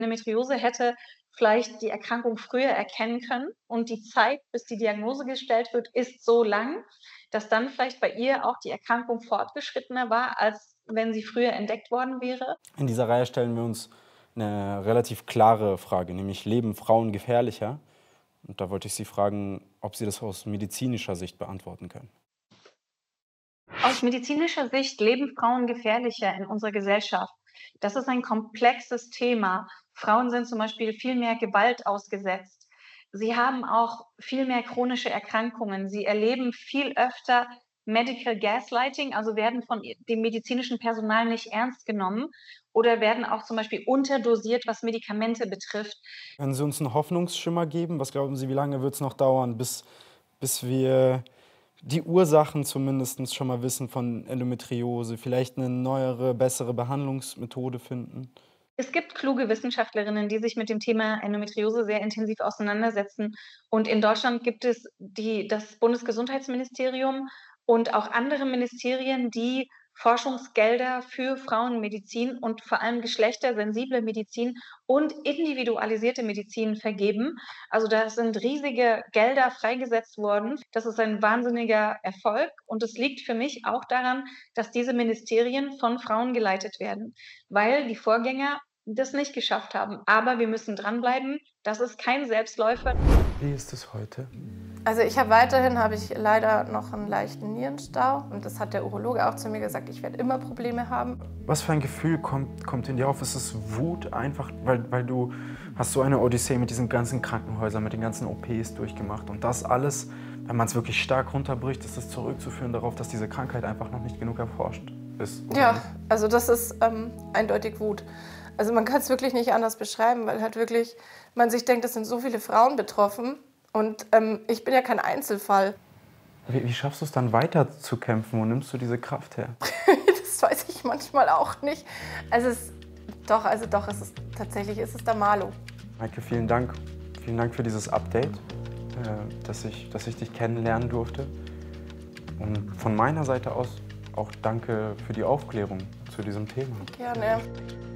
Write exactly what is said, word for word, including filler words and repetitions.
Endometriose hätte vielleicht die Erkrankung früher erkennen können und die Zeit, bis die Diagnose gestellt wird, ist so lang, dass dann vielleicht bei ihr auch die Erkrankung fortgeschrittener war, als wenn sie früher entdeckt worden wäre? In dieser Reihe stellen wir uns eine relativ klare Frage, nämlich: Leben Frauen gefährlicher? Und da wollte ich Sie fragen, ob Sie das aus medizinischer Sicht beantworten können. Aus medizinischer Sicht leben Frauen gefährlicher in unserer Gesellschaft. Das ist ein komplexes Thema. Frauen sind zum Beispiel viel mehr Gewalt ausgesetzt. Sie haben auch viel mehr chronische Erkrankungen. Sie erleben viel öfter Medical Gaslighting, also werden von dem medizinischen Personal nicht ernst genommen oder werden auch zum Beispiel unterdosiert, was Medikamente betrifft. Können Sie uns einen Hoffnungsschimmer geben? Was glauben Sie, wie lange wird es noch dauern, bis bis wir die Ursachen zumindest schon mal wissen von Endometriose, vielleicht eine neuere, bessere Behandlungsmethode finden? Es gibt kluge Wissenschaftlerinnen, die sich mit dem Thema Endometriose sehr intensiv auseinandersetzen. Und in Deutschland gibt es die das Bundesgesundheitsministerium und auch andere Ministerien, die Forschungsgelder für Frauenmedizin und vor allem geschlechtersensible Medizin und individualisierte Medizin vergeben. Also, da sind riesige Gelder freigesetzt worden. Das ist ein wahnsinniger Erfolg und es liegt für mich auch daran, dass diese Ministerien von Frauen geleitet werden, weil die Vorgänger das nicht geschafft haben. Aber wir müssen dranbleiben. Das ist kein Selbstläufer. Wie ist es heute? Also ich habe weiterhin habe ich leider noch einen leichten Nierenstau und das hat der Urologe auch zu mir gesagt, ich werde immer Probleme haben. Was für ein Gefühl kommt kommt in dir auf? Ist es Wut einfach, weil weil du hast so eine Odyssee mit diesen ganzen Krankenhäusern, mit den ganzen O Ps durchgemacht und das alles, wenn man es wirklich stark runterbricht, ist es zurückzuführen darauf, dass diese Krankheit einfach noch nicht genug erforscht ist, oder Ja, nicht? also das ist ähm, eindeutig Wut. Also man kann es wirklich nicht anders beschreiben, weil halt wirklich man sich denkt, es sind so viele Frauen betroffen und ähm, ich bin ja kein Einzelfall. Wie wie schaffst du es dann weiterzukämpfen? Wo nimmst du diese Kraft her? Das weiß ich manchmal auch nicht. Also es doch, also doch, es ist tatsächlich ist es der Malo. Maike, vielen Dank. Vielen Dank für dieses Update, äh, dass ich dass ich dich kennenlernen durfte. Und von meiner Seite aus auch danke für die Aufklärung zu diesem Thema. Gerne.